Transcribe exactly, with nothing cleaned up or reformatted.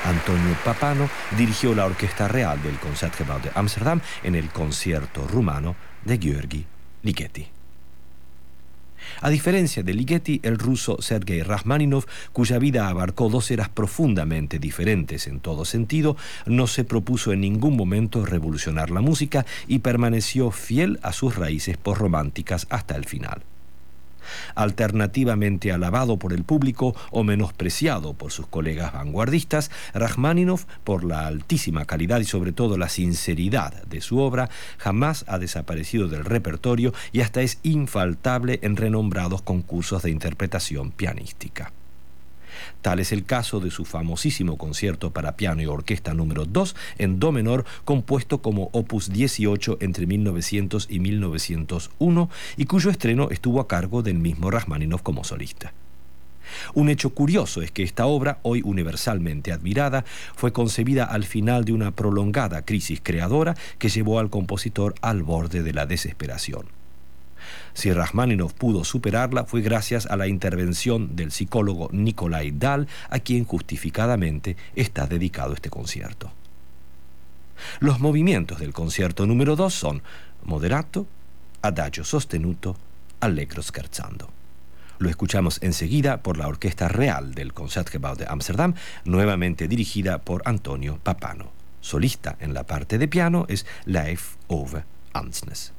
Antonio Papano dirigió la Orquesta Real del Concertgebouw de Ámsterdam en el concierto rumano de György Ligeti. A diferencia de Ligeti, el ruso Sergei Rachmaninoff, cuya vida abarcó dos eras profundamente diferentes en todo sentido, no se propuso en ningún momento revolucionar la música y permaneció fiel a sus raíces posrománticas hasta el final. Alternativamente alabado por el público o menospreciado por sus colegas vanguardistas, Rachmaninoff, por la altísima calidad y sobre todo la sinceridad de su obra, jamás ha desaparecido del repertorio y hasta es infaltable en renombrados concursos de interpretación pianística. Tal es el caso de su famosísimo concierto para piano y orquesta número dos en do menor, compuesto como opus dieciocho entre mil novecientos y mil novecientos uno y cuyo estreno estuvo a cargo del mismo Rachmaninoff como solista. Un hecho curioso es que esta obra, hoy universalmente admirada, fue concebida al final de una prolongada crisis creadora que llevó al compositor al borde de la desesperación. Si Rachmaninoff pudo superarla fue gracias a la intervención del psicólogo Nikolai Dahl, a quien justificadamente está dedicado este concierto. Los movimientos del concierto número dos son moderato, adagio sostenuto, allegro scherzando. Lo escuchamos enseguida por la Orquesta Real del Concertgebouw de Ámsterdam, nuevamente dirigida por Antonio Papano. Solista en la parte de piano es Leif Ove Ansnes.